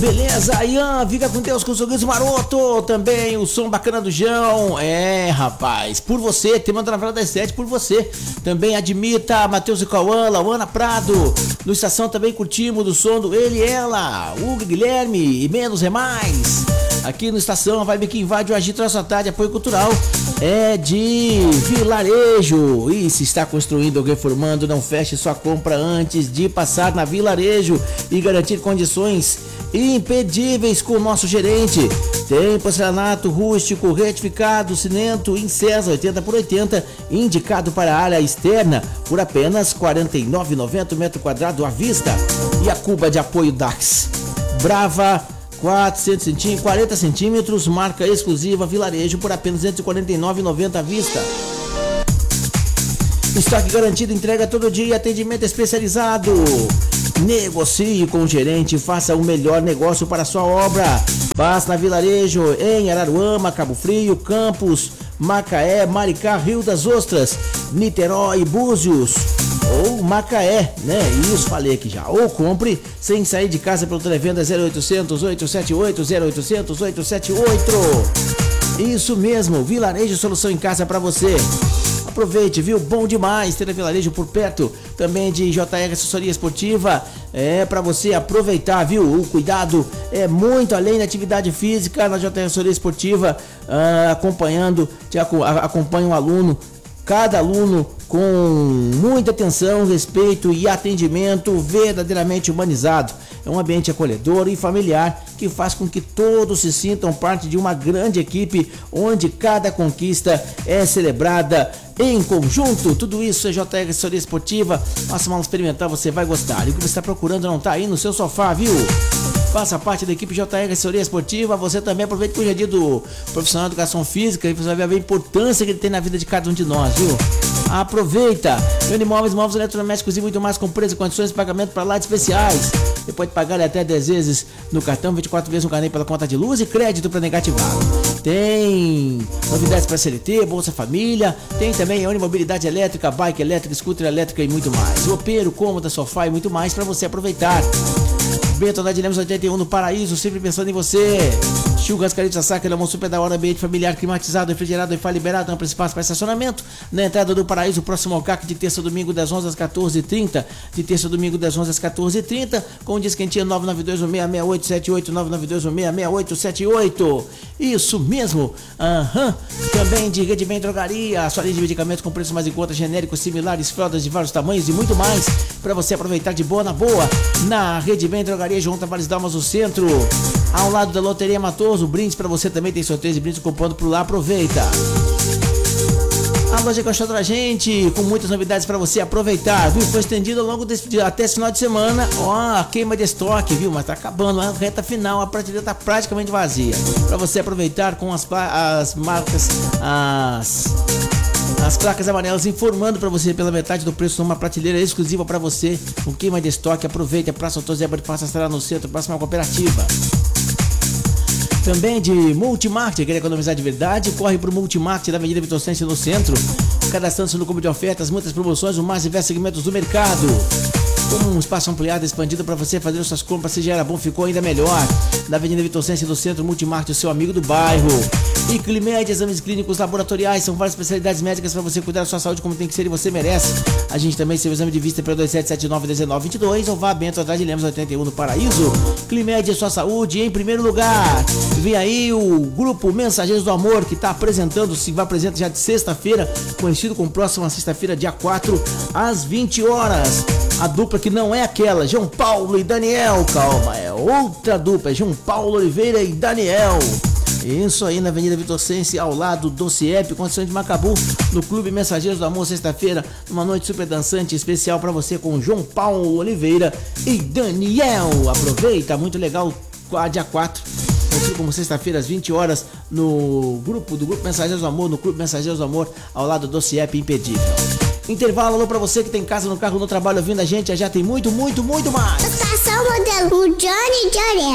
Beleza, Ian, fica com Deus, com o sorriso maroto. Também o som bacana do João. É, rapaz, por você, tema da novela das 7, por você. Também Admita, Matheus e Cauã, Lauana Prado. No Estação também curtimos do som do Ele e Ela, Hugo Guilherme e Menos é Mais. Aqui no Estação, a vibe que invade o Agito essa tarde, apoio cultural é de Vilarejo. E se está construindo ou reformando, não feche sua compra antes de passar na Vilarejo e garantir condições impedíveis com o nosso gerente. Tem porcelanato rústico, retificado, cinento, Incesa 80x80, indicado para a área externa por apenas R$ 49,90 metro quadrado à vista. E a cuba de apoio Dax Brava 40 centímetros, marca exclusiva Vilarejo por apenas R$ 249,90 à vista. Estoque garantido, entrega todo dia, atendimento especializado. Negocie com o gerente, faça o melhor negócio para a sua obra. Passa na Vilarejo, em Araruama, Cabo Frio, Campos, Macaé, Maricá, Rio das Ostras, Niterói, Búzios ou Macaé, né? Isso, falei aqui já. Ou compre sem sair de casa pelo televenda 0800 878 0800 878. Isso mesmo, Vilarejo, solução em casa para você. Aproveite, viu? Bom demais ter a Vilarejo por perto. Também de JR Assessoria Esportiva. É para você aproveitar, viu? O cuidado é muito além da atividade física na JR Assessoria Esportiva. Acompanha um aluno, cada aluno com muita atenção, respeito e atendimento verdadeiramente humanizado. É um ambiente acolhedor e familiar que faz com que todos se sintam parte de uma grande equipe, onde cada conquista é celebrada em conjunto. Tudo isso é JR Assessoria Esportiva. Faça uma aula experimental, você vai gostar. E o que você está procurando não está aí no seu sofá, viu? Faça parte da equipe JR Assessoria Esportiva. Você também aproveita o dia a dia do profissional de educação física e você vai ver a importância que ele tem na vida de cada um de nós, viu? Aproveita! Imóveis, móveis, eletrodomésticos e muito mais com preço e condições de pagamento para lá de especiais. Você pode pagar até 10 vezes no cartão, 24 vezes no carnê pela conta de luz e crédito para negativar. Tem novidades para CLT, Bolsa Família, tem também mobilidade elétrica, bike elétrica, scooter elétrica e muito mais. Roupeiro, cômoda, sofá e muito mais para você aproveitar. Bento da Dilemos 81 no Paraíso, sempre pensando em você. Churrascaria Sacra, um super da hora, ambiente familiar, climatizado, refrigerado, Wi-Fi liberado, amplo espaço para estacionamento. Na entrada do Paraíso, próximo ao CAC, de terça a domingo das 11 às 14h30. De terça a domingo das 11 às 14h30, com o disquentinha 992166878, 992166878. Isso mesmo. Também de Rede Bem Drogaria, sua linha de medicamentos com preços mais em conta, genéricos, similares, fraldas de vários tamanhos e muito mais para você aproveitar de boa na boa. Na Rede Bem Drogaria, João Tavares Dalmas, no centro, ao lado da Loteria Matoso. Brindes para você também, tem sorteios e brindes comprando por lá, aproveita. A loja gostou da gente, com muitas novidades para você aproveitar, viu? Foi estendido ao longo até esse final de semana. A queima de estoque, viu? Mas tá acabando, a reta final, a prateleira tá praticamente vazia. Para você aproveitar com as marcas, as placas amarelas informando para você pela metade do preço numa prateleira exclusiva para você. Com queima de estoque, aproveite. A Praça Doutor Zé Bonifácio estará no centro, próxima cooperativa. Também de Multimarket, quer economizar de verdade? Corre para o Multimarket da Avenida Vitor Sense, no centro, cadastrando-se no clube de ofertas, muitas promoções, os mais diversos segmentos do mercado. Com um espaço ampliado, expandido para você fazer suas compras. Se já era bom, ficou ainda melhor. Na Avenida Vitor Sense, no centro, Multimarket, o seu amigo do bairro. E Climed, exames clínicos laboratoriais, são várias especialidades médicas para você cuidar da sua saúde como tem que ser e você merece. A gente também tem o exame de vista pelo 27791922 ou vá Bento atrás de Lemos 81 no Paraíso. Climed, sua saúde em primeiro lugar. Vem aí o grupo Mensageiros do Amor, que está apresentando, se vai apresentar já de sexta-feira, conhecido como próxima sexta-feira, dia 4, às 20 horas. A dupla que não é aquela, João Paulo e Daniel, calma, é outra dupla, é João Paulo Oliveira e Daniel. Isso aí na Avenida Vitor Sense, ao lado do CIEP, Condições de Macabu, no Clube Mensageiros do Amor, sexta-feira, uma noite super dançante, especial para você com João Paulo Oliveira e Daniel. Aproveita, muito legal, dia 4, assim como sexta-feira às 20 horas, no grupo do Grupo Mensageiros do Amor, no Clube Mensageiros do Amor, ao lado do CIEP Impedível. Intervalo, alô pra você que tem casa, no carro, no trabalho, ouvindo a gente, já tem muito mais. Estação Modelo, o Johnny.